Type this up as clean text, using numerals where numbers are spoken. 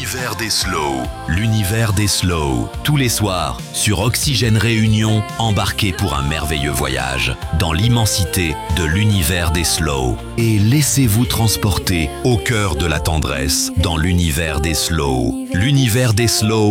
L'univers des slow. L'univers des slow. Tous les soirs, sur Oxygène Réunion, embarquez pour un merveilleux voyage dans l'immensité de l'univers des slow. Et laissez-vous transporter au cœur de la tendresse dans l'univers des slow. L'univers des slow